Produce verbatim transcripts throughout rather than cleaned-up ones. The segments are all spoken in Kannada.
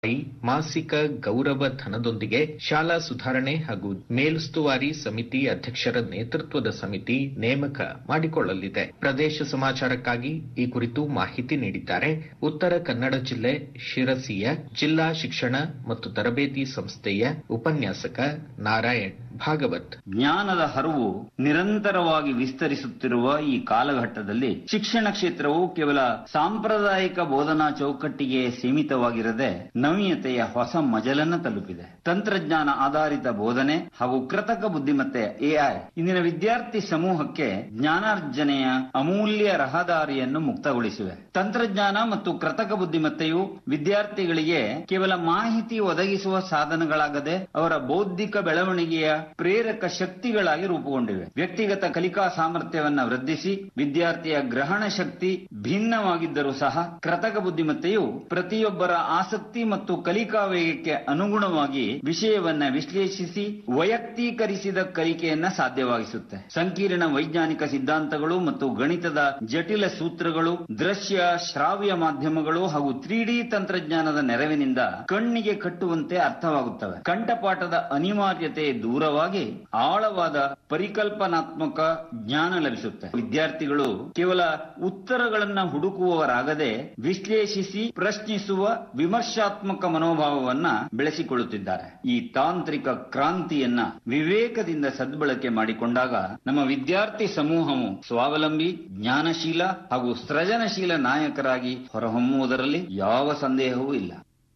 ಮಾಸಿಕ ಗೌರವ ಧನದೊಂದಿಗೆ ಶಾಲಾ ಸುಧಾರಣೆ ಹಾಗೂ ಮೇಲುಸ್ತುವಾರಿ ಸಮಿತಿ ಅಧ್ಯಕ್ಷರ ನೇತೃತ್ವದ ಸಮಿತಿ ನೇಮಕ ಮಾಡಿಕೊಳ್ಳಲಿದೆ. ಪ್ರದೇಶ ಸಮಾಚಾರಕ್ಕಾಗಿ ಈ ಕುರಿತು ಮಾಹಿತಿ ನೀಡಿದ್ದಾರೆ ಉತ್ತರ ಕನ್ನಡ ಜಿಲ್ಲೆ ಶಿರಸಿಯ ಜಿಲ್ಲಾ ಶಿಕ್ಷಣ ಮತ್ತು ತರಬೇತಿ ಸಂಸ್ಥೆಯ ಉಪನ್ಯಾಸಕ ನಾರಾಯಣ್ ಭಾಗವತ್. ಜ್ಞಾನದ ಹರಿವು ನಿರಂತರವಾಗಿ ವಿಸ್ತರಿಸುತ್ತಿರುವ ಈ ಕಾಲಘಟ್ಟದಲ್ಲಿ ಶಿಕ್ಷಣ ಕ್ಷೇತ್ರವು ಕೇವಲ ಸಾಂಪ್ರದಾಯಿಕ ಬೋಧನಾ ಚೌಕಟ್ಟಿಗೆ ಸೀಮಿತವಾಗಿರದೆ ನವೀನತೆಯ ಹೊಸ ಮಜಲನ್ನು ತಲುಪಿದೆ. ತಂತ್ರಜ್ಞಾನ ಆಧಾರಿತ ಬೋಧನೆ ಹಾಗೂ ಕೃತಕ ಬುದ್ಧಿಮತ್ತೆ ಎಐ ಇಂದಿನ ವಿದ್ಯಾರ್ಥಿ ಸಮೂಹಕ್ಕೆ ಜ್ಞಾನಾರ್ಜನೆಯ ಅಮೂಲ್ಯ ರಹದಾರಿಯನ್ನು ಮುಕ್ತಗೊಳಿಸಿವೆ. ತಂತ್ರಜ್ಞಾನ ಮತ್ತು ಕೃತಕ ಬುದ್ಧಿಮತ್ತೆಯು ವಿದ್ಯಾರ್ಥಿಗಳಿಗೆ ಕೇವಲ ಮಾಹಿತಿ ಒದಗಿಸುವ ಸಾಧನಗಳಾಗದೆ ಅವರ ಬೌದ್ಧಿಕ ಬೆಳವಣಿಗೆಯ ಪ್ರೇರಕ ಶಕ್ತಿಗಳಾಗಿ ರೂಪುಗೊಂಡಿವೆ. ವ್ಯಕ್ತಿಗತ ಕಲಿಕಾ ಸಾಮರ್ಥ್ಯವನ್ನ ವೃದ್ಧಿಸಿ ವಿದ್ಯಾರ್ಥಿಯ ಗ್ರಹಣ ಶಕ್ತಿ ಭಿನ್ನವಾಗಿದ್ದರೂ ಸಹ ಕೃತಕ ಬುದ್ಧಿಮತ್ತೆಯು ಪ್ರತಿಯೊಬ್ಬರ ಆಸಕ್ತಿ ಮತ್ತು ಕಲಿಕಾ ವೇಗಕ್ಕೆ ಅನುಗುಣವಾಗಿ ವಿಷಯವನ್ನ ವಿಶ್ಲೇಷಿಸಿ ವೈಯಕ್ತೀಕರಿಸಿದ ಕಲಿಕೆಯನ್ನ ಸಾಧ್ಯವಾಗಿಸುತ್ತೆ. ಸಂಕೀರ್ಣ ವೈಜ್ಞಾನಿಕ ಸಿದ್ಧಾಂತಗಳು ಮತ್ತು ಗಣಿತದ ಜಟಿಲ ಸೂತ್ರಗಳು, ದೃಶ್ಯ ಶ್ರಾವ್ಯ ಮಾಧ್ಯಮಗಳು ಹಾಗೂ ತ್ರೀ ಡಿ ತಂತ್ರಜ್ಞಾನದ ನೆರವಿನಿಂದ ಕಣ್ಣಿಗೆ ಕಟ್ಟುವಂತೆ ಅರ್ಥವಾಗುತ್ತವೆ. ಕಂಠಪಾಠದ ಅನಿವಾರ್ಯತೆ ದೂರವಾಗಿ ಆಳವಾದ ಪರಿಕಲ್ಪನಾತ್ಮಕ ಜ್ಞಾನ ಲಭಿಸುತ್ತೆ. ವಿದ್ಯಾರ್ಥಿಗಳು ಕೇವಲ ಉತ್ತರಗಳನ್ನ ಹುಡುಕುವವರಾಗದೆ ವಿಶ್ಲೇಷಿಸಿ ಪ್ರಶ್ನಿಸುವ ವಿಮರ್ಶಾತ್ಮಕ ಮನೋಭಾವವನ್ನ ಬೆಳೆಸಿಕೊಳ್ಳುತ್ತಿದ್ದಾರೆ. ಈ ತಾಂತ್ರಿಕ ಕ್ರಾಂತಿಯನ್ನ ವಿವೇಕದಿಂದ ಸದ್ಬಳಕೆ ಮಾಡಿಕೊಂಡಾಗ ನಮ್ಮ ವಿದ್ಯಾರ್ಥಿ ಸಮೂಹವು ಸ್ವಾವಲಂಬಿ, ಜ್ಞಾನಶೀಲ ಹಾಗೂ ಸೃಜನಶೀಲ ನಾಯಕರಾಗಿ ಹೊರಹೊಮ್ಮುವುದರಲ್ಲಿ ಯಾವ ಸಂದೇಹವೂ ಇಲ್ಲ.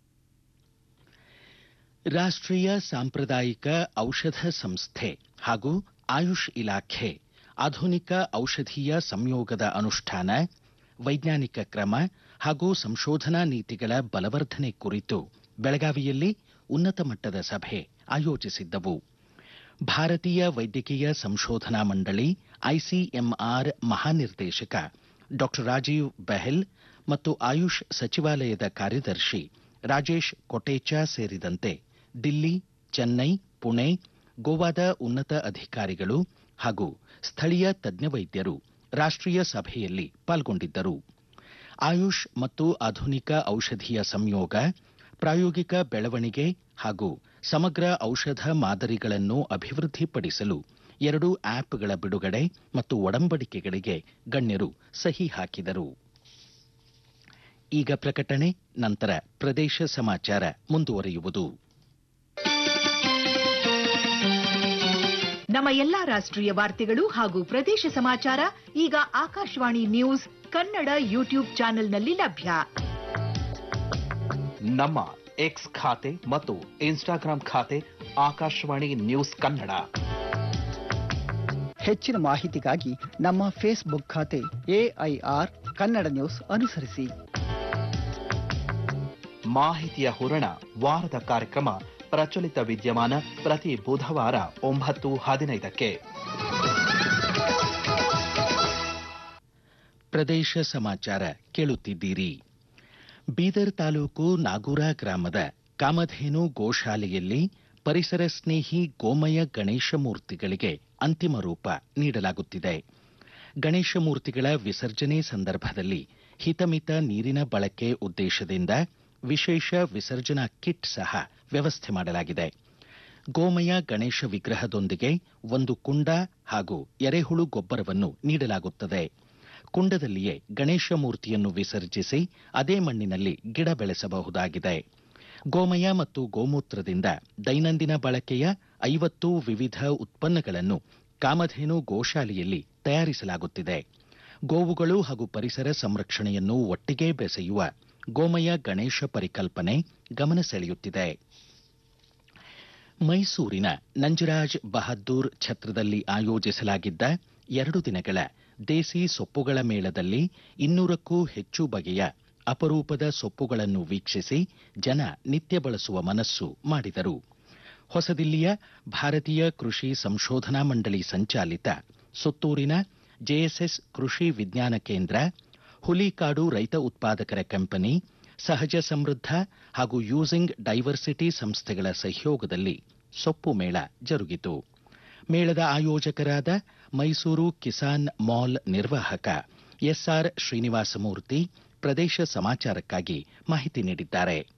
ರಾಷ್ಟ್ರೀಯ ಸಾಂಪ್ರದಾಯಿಕ ಔಷಧ ಸಂಸ್ಥೆ ಹಾಗೂ ಆಯುಷ್ ಇಲಾಖೆ ಆಧುನಿಕ ಔಷಧೀಯ ಸಂಯೋಗದ ಅನುಷ್ಠಾನ, ವೈಜ್ಞಾನಿಕ ಕ್ರಮ ಹಾಗೂ ಸಂಶೋಧನಾ ನೀತಿಗಳ ಬಲವರ್ಧನೆ ಕುರಿತು ಬೆಳಗಾವಿಯಲ್ಲಿ ಉನ್ನತ ಮಟ್ಟದ ಸಭೆ ಆಯೋಜಿಸಿದ್ದವು. ಭಾರತೀಯ ವೈದ್ಯಕೀಯ ಸಂಶೋಧನಾ ಮಂಡಳಿ ಐಸಿಎಂಆರ್ ಮಹಾನಿರ್ದೇಶಕ ಡಾ ರಾಜೀವ್ ಬೆಹಲ್ ಮತ್ತು ಆಯುಷ್ ಸಚಿವಾಲಯದ ಕಾರ್ಯದರ್ಶಿ ರಾಜೇಶ್ ಕೊಟೇಚಾ ಸೇರಿದಂತೆ ದಿಲ್ಲಿ, ಚೆನ್ನೈ, ಪುಣೆ, ಗೋವಾದ ಉನ್ನತ ಅಧಿಕಾರಿಗಳು ಹಾಗೂ ಸ್ಥಳೀಯ ತಜ್ಞ ವೈದ್ಯರು ರಾಷ್ಟ್ರೀಯ ಸಭೆಯಲ್ಲಿ ಪಾಲ್ಗೊಂಡಿದ್ದರು. ಆಯುಷ್ ಮತ್ತು ಆಧುನಿಕ ಔಷಧೀಯ ಸಂಯೋಗ, ಪ್ರಾಯೋಗಿಕ ಬೆಳವಣಿಗೆ ಹಾಗೂ ಸಮಗ್ರ ಔಷಧ ಮಾದರಿಗಳನ್ನು ಅಭಿವೃದ್ಧಿಪಡಿಸಲು ಎರಡು ಆಪ್ಗಳ ಬಿಡುಗಡೆ ಮತ್ತು ಒಡಂಬಡಿಕೆಗಳಿಗೆ ಗಣ್ಯರು ಸಹಿ ಹಾಕಿದರು. ಈಗ ಪ್ರಕಟಣೆ, ನಂತರ ಪ್ರದೇಶ ಸಮಾಚಾರ ಮುಂದುವರಿಯುವುದು. ನಮ್ಮ ಎಲ್ಲಾ ರಾಷ್ಟ್ರೀಯ ವಾರ್ತೆಗಳು ಹಾಗೂ ಪ್ರದೇಶ ಸಮಾಚಾರ ಈಗ ಆಕಾಶವಾಣಿ ನ್ಯೂಸ್ ಕನ್ನಡ ಯೂಟ್ಯೂಬ್ ಚಾನೆಲ್ನಲ್ಲಿ ಲಭ್ಯ. ನಮ್ಮ ಎಕ್ಸ್ ಖಾತೆ ಮತ್ತು ಇನ್ಸ್ಟಾಗ್ರಾಂ ಖಾತೆ ಆಕಾಶವಾಣಿ ನ್ಯೂಸ್ ಕನ್ನಡ. ಹೆಚ್ಚಿನ ಮಾಹಿತಿಗಾಗಿ ನಮ್ಮ ಫೇಸ್ಬುಕ್ ಖಾತೆ ಎಐಆರ್ ಕನ್ನಡ ನ್ಯೂಸ್ ಅನುಸರಿಸಿ. ಮಾಹಿತಿಯ ಹೂರಣ ವಾರದ ಕಾರ್ಯಕ್ರಮ ಪ್ರಚಲಿತ ವಿದ್ಯಮಾನ ಪ್ರತಿ ಬುಧವಾರ ಒಂಬತ್ತು ಹದಿನೈದಕ್ಕೆ. ಪ್ರದೇಶ ಸಮಾಚಾರ ಕೇಳುತ್ತಿದ್ದೀರಿ. ಬೀದರ್ ತಾಲೂಕು ನಾಗೂರ ಗ್ರಾಮದ ಕಾಮಧೇನು ಗೋಶಾಲೆಯಲ್ಲಿ ಪರಿಸರ ಸ್ನೇಹಿ ಗೋಮಯ ಗಣೇಶ ಮೂರ್ತಿಗಳಿಗೆ ಅಂತಿಮ ರೂಪ ನೀಡಲಾಗುತ್ತಿದೆ. ಗಣೇಶ ಮೂರ್ತಿಗಳ ವಿಸರ್ಜನೆ ಸಂದರ್ಭದಲ್ಲಿ ಹಿತಮಿತ ನೀರಿನ ಬಳಕೆ ಉದ್ದೇಶದಿಂದ ವಿಶೇಷ ವಿಸರ್ಜನಾ ಕಿಟ್ ಸಹ ವ್ಯವಸ್ಥೆ ಮಾಡಲಾಗಿದೆ. ಗೋಮಯ ಗಣೇಶ ವಿಗ್ರಹದೊಂದಿಗೆ ಒಂದು ಕುಂಡ ಹಾಗೂ ಎರೆಹುಳು ಗೊಬ್ಬರವನ್ನು ನೀಡಲಾಗುತ್ತದೆ. ಕುಂಡದಲ್ಲಿಯೇ ಗಣೇಶ ಮೂರ್ತಿಯನ್ನು ವಿಸರ್ಜಿಸಿ ಅದೇ ಮಣ್ಣಿನಲ್ಲಿ ಗಿಡ ಬೆಳೆಸಬಹುದಾಗಿದೆ. ಗೋಮಯ ಮತ್ತು ಗೋಮೂತ್ರದಿಂದ ದೈನಂದಿನ ಬಳಕೆಯ ಐವತ್ತು ವಿವಿಧ ಉತ್ಪನ್ನಗಳನ್ನು ಕಾಮಧೇನು ಗೋಶಾಲೆಯಲ್ಲಿ ತಯಾರಿಸಲಾಗುತ್ತಿದೆ. ಗೋವುಗಳು ಹಾಗೂ ಪರಿಸರ ಸಂರಕ್ಷಣೆಯನ್ನು ಒಟ್ಟಿಗೆ ಬೆಸೆಯುವ ಗೋಮಯ ಗಣೇಶ ಪರಿಕಲ್ಪನೆ ಗಮನ ಸೆಳೆಯುತ್ತಿದೆ. ಮೈಸೂರಿನ ನಂಜರಾಜ್ ಬಹದ್ದೂರ್ ಛತ್ರದಲ್ಲಿ ಆಯೋಜಿಸಲಾಗಿದ್ದ ಎರಡು ದಿನಗಳ ದೇಸಿ ಸೊಪ್ಪುಗಳ ಮೇಳದಲ್ಲಿ ಇನ್ನೂರಕ್ಕೂ ಹೆಚ್ಚು ಬಗೆಯ ಅಪರೂಪದ ಸೊಪ್ಪುಗಳನ್ನು ವೀಕ್ಷಿಸಿ ಜನ ನಿತ್ಯ ಬಳಸುವ ಮನಸ್ಸು ಮಾಡಿದರು. ಹೊಸದಿಲ್ಲಿಯ ಭಾರತೀಯ ಕೃಷಿ ಸಂಶೋಧನಾ ಮಂಡಳಿ ಸಂಚಾಲಿತ ಸುತ್ತೂರಿನ ಜೆಎಸ್ಎಸ್ ಕೃಷಿ ವಿಜ್ಞಾನ ಕೇಂದ್ರ, ಹುಲಿಕಾಡು ರೈತ ಉತ್ಪಾದಕರ ಕಂಪನಿ, ಸಹಜ ಸಮೃದ್ಧ ಹಾಗೂ ಯೂಸಿಂಗ್ ಡೈವರ್ಸಿಟಿ ಸಂಸ್ಥೆಗಳ ಸಹಯೋಗದಲ್ಲಿ ಸೊಪ್ಪು ಮೇಳ ಜರುಗಿತು. ಮೇಳದ ಆಯೋಜಕರಾದ ಮೈಸೂರು ಕಿಸಾನ್ ಮಾಲ್ ನಿರ್ವಾಹಕ ಎಸ್ಆರ್ ಶ್ರೀನಿವಾಸಮೂರ್ತಿ ಪ್ರದೇಶ ಸಮಾಚಾರಕ್ಕಾಗಿ ಮಾಹಿತಿ ನೀಡಿದ್ದಾರೆ.